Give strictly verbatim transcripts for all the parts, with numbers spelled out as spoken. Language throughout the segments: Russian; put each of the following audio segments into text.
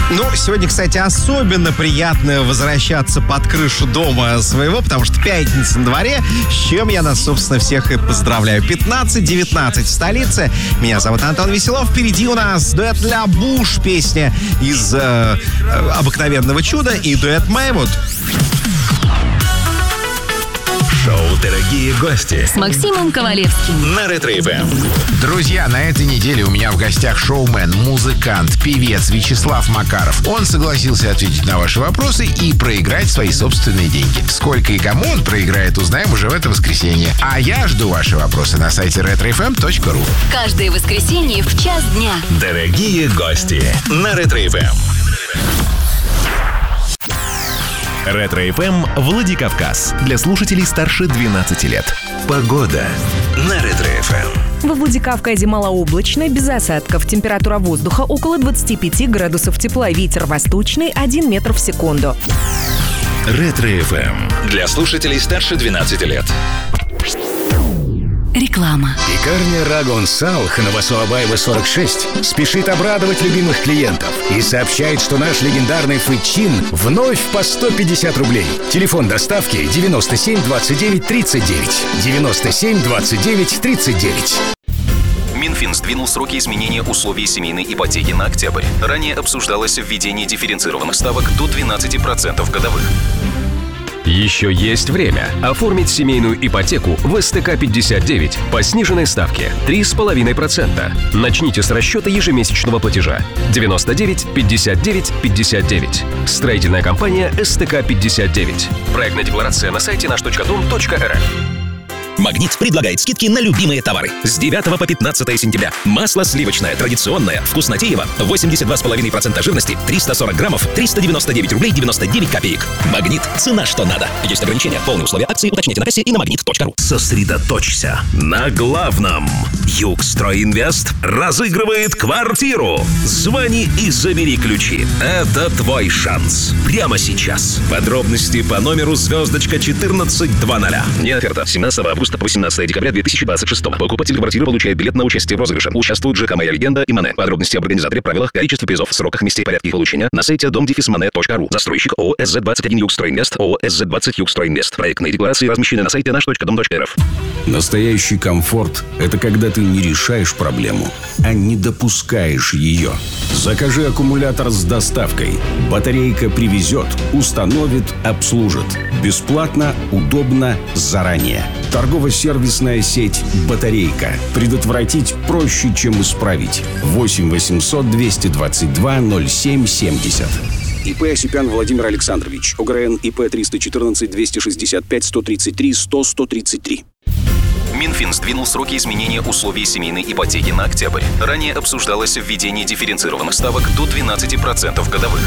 Ну, сегодня, кстати, особенно приятно возвращаться под крышу дома своего, потому что пятница на дворе, с чем я нас, собственно, всех и поздравляю. пятнадцать девятнадцать в столице. Меня зовут Антон Веселов. Впереди у нас дуэт Ля Буш, песня из э, «Обыкновенного чуда» и дуэт Мэйвуд. Шоу «Дорогие гости» с Максимом Ковалевским на Ретро-эф эм. Друзья, на этой неделе у меня в гостях шоумен, музыкант, певец Вячеслав Макаров. Он согласился ответить на ваши вопросы и проиграть свои собственные деньги. Сколько и кому он проиграет, узнаем уже в это воскресенье. А я жду ваши вопросы на сайте ретро эф эм точка ру. Каждое воскресенье в час дня. Дорогие гости на Ретро-эф эм. Ретро-эф эм Владикавказ. Для слушателей старше двенадцати лет. Погода на Ретро-эф эм. Во Владикавказе малооблачно, без осадков. Температура воздуха около двадцати пяти градусов тепла. Ветер восточный один метр в секунду. Ретро-эф эм. Для слушателей старше двенадцати лет. Реклама. Пекарня Рагон Салх на Васуабаева сорок шесть спешит обрадовать любимых клиентов и сообщает, что наш легендарный фычин вновь по сто пятьдесят рублей. Телефон доставки девяносто семь двадцать девять тридцать девять. девяносто семь двадцать девять тридцать девять. Минфин сдвинул сроки изменения условий семейной ипотеки на октябрь. Ранее обсуждалось введение дифференцированных ставок до двенадцати процентов годовых. Еще есть время оформить семейную ипотеку в эс тэ ка пятьдесят девять по сниженной ставке три с половиной процента. Начните с расчета ежемесячного платежа девяносто девять пятьдесят девять пятьдесят девять. Строительная компания эс тэ ка пятьдесят девять. Проектная декларация на сайте наш точка дом точка эр эф. Магнит предлагает скидки на любимые товары. С девятого по пятнадцатое сентября. Масло сливочное, традиционное, вкуснотеево, восемьдесят два и пять десятых процента жирности, триста сорок граммов, триста девяносто девять рублей девяносто девять копеек. Магнит. Цена, что надо. Есть ограничения. Полные условия акции уточните на кассе и на магнит точка ру. Сосредоточься на главном. Югстройинвест разыгрывает квартиру. Звони и забери ключи. Это твой шанс. Прямо сейчас. Подробности по номеру звездочка четырнадцать двадцать. Не оферта. семнадцатого августа по восемнадцатое декабря две тысячи двадцать шестого. Покупатель квартиры получает билет на участие в розыгрыше. Участвуют ЖК «Моя легенда» и МАНЭ. Подробности об организаторе, правилах, количестве призов, сроках, месте и порядке их получения на сайте дом дефис мане точка ру. Застройщик ООО эс зет двадцать один Югстройинвест, ООО эс зет двадцать Югстройинвест. Проектные декларации размещены на сайте наш точка дом точка эр эф. Настоящий комфорт – это когда ты не решаешь проблему, а не допускаешь ее. Закажи аккумулятор с доставкой. Батарейка привезет, установит, обслужит. Бесплатно, удобно, заранее. Торгово-сервисная сеть «Батарейка». Предотвратить проще, чем исправить. восемь восемьсот двести двадцать два ноль семь семьдесят. ИП Осипян Владимир Александрович. ОГРН ИП триста четырнадцать двести шестьдесят пять сто тридцать три сто сто тридцать три. Минфин сдвинул сроки изменения условий семейной ипотеки на октябрь. Ранее обсуждалось введение дифференцированных ставок до двенадцати процентов годовых.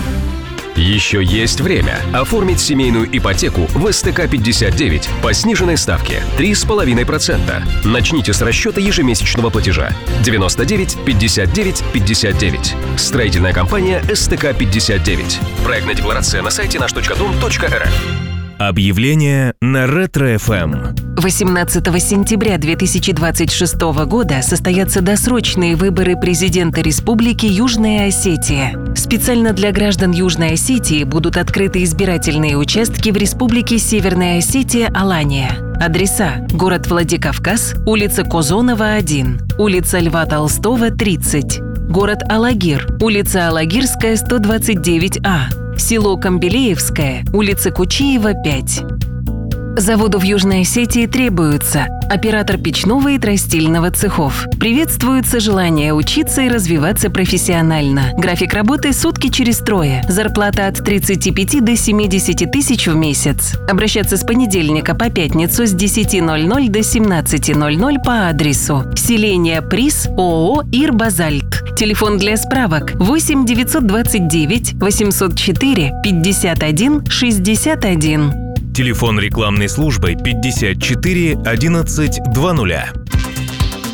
Еще есть время оформить семейную ипотеку в эс тэ ка пятьдесят девять по сниженной ставке три с половиной процента. Начните с расчета ежемесячного платежа девяносто девять пятьдесят девять пятьдесят девять. Строительная компания эс тэ ка пятьдесят девять. Проектная декларация на сайте наш точка дом точка эр эф. Объявление на Ретро-эф эм. восемнадцатого сентября две тысячи двадцать шестого года состоятся досрочные выборы президента Республики Южная Осетия. Специально для граждан Южной Осетии будут открыты избирательные участки в Республике Северная Осетия, Алания. Адреса: город Владикавказ, улица Козонова, один, улица Льва Толстого, тридцать, город Алагир, улица Алагирская, сто двадцать девять а, село Камбелеевское, улица Кучиева, пять. Заводу в Южной Осетии требуется оператор печного и тростильного цехов. Приветствуется желание учиться и развиваться профессионально. График работы сутки через трое. Зарплата от тридцати пяти до семидесяти тысяч в месяц. Обращаться с понедельника по пятницу с десяти ноль-ноль до семнадцати ноль-ноль по адресу: селение Приз, ООО «Ирбазальт». Телефон для справок восемь девятьсот двадцать девять восемьсот четыре пятьдесят один шестьдесят один. Телефон рекламной службы пятьдесят четыре одиннадцать двадцать.